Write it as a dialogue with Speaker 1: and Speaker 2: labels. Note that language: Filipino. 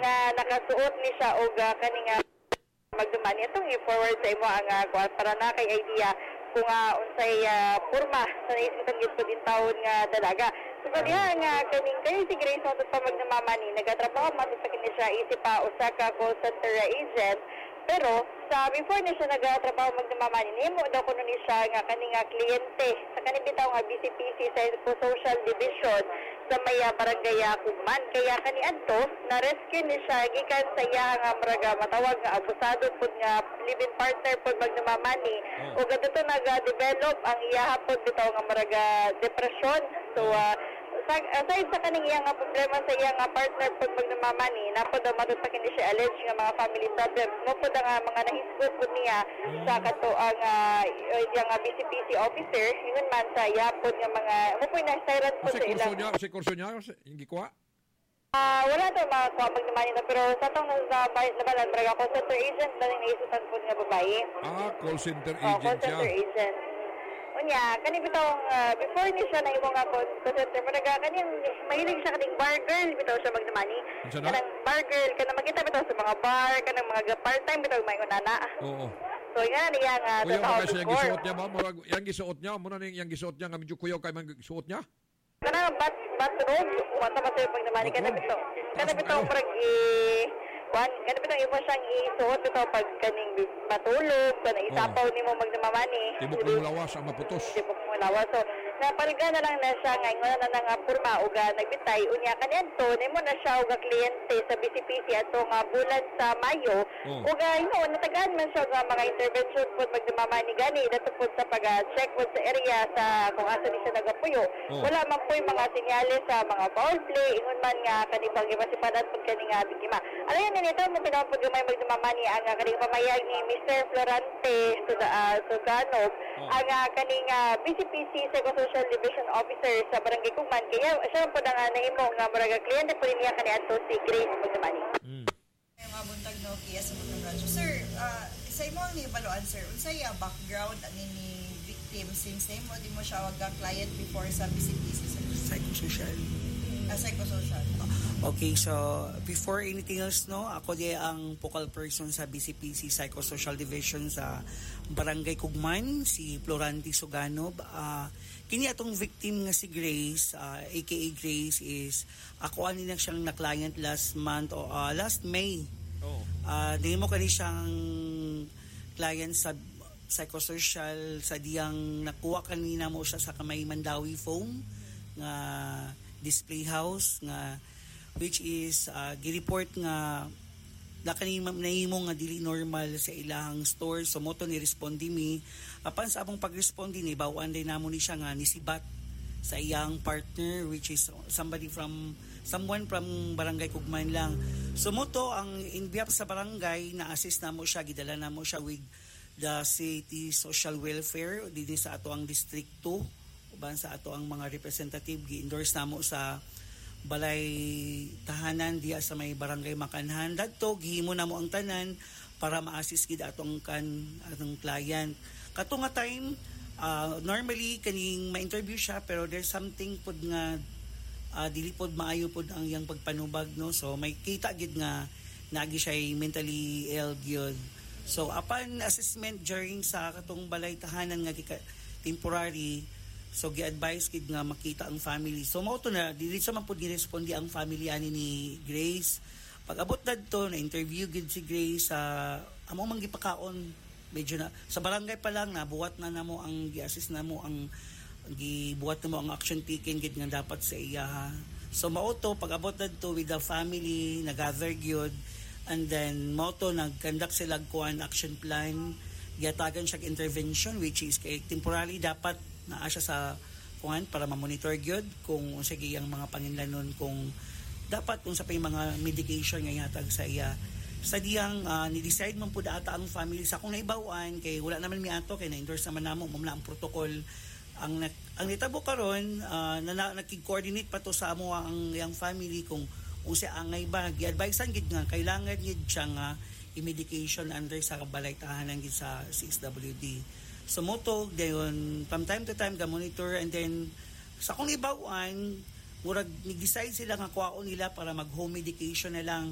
Speaker 1: nga nakasuot ni siya og kaning magduman itong i-forward sa imo ang kuan para na kay idea kung unsay porma sa naisitang gito din taon nga dalaga. So kaniya nga kaning kayo si Grace mo pa magdamamani nagatrabaho man sa kini siya isip pa usa ka call center agent. Pero sa before na siya nagatrabaho magdamamani nimo daw kuno ni siya nga kaning kliyente sa kaning bitaw nga BCPC sa social division sa may barangay Kugman. Kaya kani adto na rescue ni siya gikan sa iya nga maraga matawag nga abusado pud nga live-in partner pud magdamamani ug adto nag-develop ang iya hapon bitaw nga maraga depression. So aside sa kaning iyang problema sa iyang partner pag magdamamani, napod ang matod pa kini siya allege nga mga family problems. Mupod ang mga nahisgot po niya sa kato ang iyang BCPC officer, yun man sa yapod nga mga, mupod na siren po sa ilang.
Speaker 2: Si kurso niya, yung gikuha?
Speaker 1: Wala ito mga kuha magdamani na, pero sa itong nabalan, braga call center agent, daling naisutan po nga babae.
Speaker 2: Call center agent
Speaker 1: call center agent. Unya, kani bitong before ni siya na imong call center, managa kani mahilig siya kaning bar girl bitaw siya magdamani. Kanang bar girl kana makita bitaw sa mga bar, kanang mga part-time bitaw mayon nana.
Speaker 2: Oo.
Speaker 1: So nga niya nga
Speaker 2: sa tao ko. Yung gisuot niya ba? Yang gisuot niya, muna ning yang gisuot niya nga medyo kuyaw kay man gisuot niya.
Speaker 1: Kanang bathrobe, wala pa sa magdamani kana bitaw. Kana bitaw parang kana bitaw imo siyang isuot bitaw pag kaning matulog, kana isapaw nimo magdamamani.
Speaker 2: Tibok mo lawas ang maputos.
Speaker 1: Tibok mo lawas. So napaliga na lang na siya ngayon na nga purma og nagbitay unya kanento nimo na siya og kliyente sa BCPC ato nga bulan sa Mayo. Ug natagaan man siya nga mga intervention pud magdamamani gani dato pud sa pag-check pud sa area sa kung asa ni siya nagapuyo. Wala man po'y mga senyales sa mga foul play ingon man nga kanibang gipasipadan pud kani nga biktima. Alayan nito mo tinawag pud gamay magdamamani ang kaning pamayag ni Mr. Florante Suganog ang kaning BCPC Social Division Officer sa Barangay Kugman. Kaya siya po na nahimo nga maraga kliyente po niya kani adto si Grace magdamani.
Speaker 3: Mga buntag no kaya sa mga radyo. Sir, sa imo ni baluan sir, unsay background ani ni victim since name mo di mo siya wag client before sa BCPC sir?
Speaker 4: Psychosocial.
Speaker 3: Psychosocial.
Speaker 4: Okay, so before anything else, no, ako di ang focal person sa BCPC Psychosocial Division sa Barangay Kugman, si Florante Suganov. Kini atong victim nga si Grace, aka Grace is ako ani na siyang na-client last month o last May. Nimo kani siyang client sa psychosocial sa diyang nakuha kanina mo siya sa Kamay Mandawi Foam nga display house nga which is gireport nga nahimo nga dili normal sa ilang store. So moto ni respondi mi apan sa among pagrespondi ni bawan din namo ni siya nga nisibat sa iyang partner which is someone from Barangay Kugman lang. So moto ang inbiyap sa barangay na assist namo siya, gidala namo siya with the city social welfare dito sa ato ang district 2 uban sa ato ang mga representative gi-endorse namo sa balay tahanan diya sa may Barangay Makanhan. Dadto gihimo namo ang tanan para ma-assist gid atong client. Kato nga time normally kaning ma-interview siya pero there's something pud nga dili pod maayo pod ang iyang pagpanubag no. So may kita gid nga nagi siya mentally ill gyud. So upon assessment during sa katong balay tahanan nga temporary, so gi-advise gid nga makita ang family. So mao to na dili sa man pud gi-respondi ang family ani ni Grace. Pag abot dadto na interview gid si Grace sa amo man gipakaon medyo na sa barangay pa lang na buwat na namo ang gi-assist namo ang gibuhat namo ang action taken gid nga dapat sa iya. So mao to pag abot dadto with the family nagather gyud and then mao to nag-conduct sila kuan action plan, giatagan siya intervention which is kay temporary dapat naa siya sa kuan para ma-monitor gyud kung sige ang mga panginlanon kung dapat kung sa pay mga medication nga ihatag sa iya. Sa diyang ni-decide man pud ata ang family sa kung naibawan kay wala naman mi ato kay na-endorse naman namo mo ang protocol ang nitabo karon nakig-coordinate pa to sa amo ang yang family kung usa angay ba gi-advisean gid nga kailangan gid siya nga i-medication under sa balay tahanan gid sa 6WD. So moto dayon from time to time ga monitor and then sa kung ibawan murag ni-decide sila nga kuwaon nila para mag home medication na lang